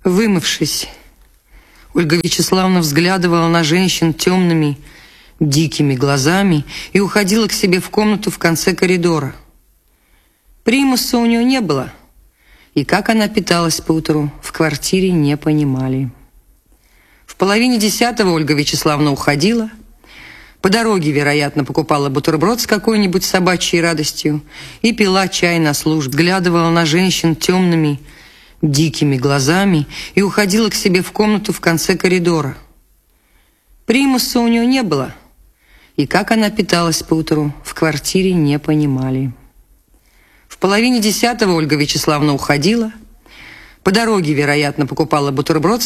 Вымывшись, Ольга Вячеславовна взглядывала на женщин темными, дикими глазами и уходила к себе в комнату в конце коридора. Примуса у нее не было, и как она питалась поутру, в квартире не понимали. В 9:30 Ольга Вячеславовна уходила. По дороге, вероятно, покупала бутерброд с какой-нибудь собачьей радостью и пила чай на службе, глядывала на женщин темными, дикими глазами и уходила к себе в комнату в конце коридора. Примуса у нее не было, и как она питалась поутру, в квартире не понимали. В 9:30 Ольга Вячеславовна уходила. По дороге, вероятно, покупала бутерброд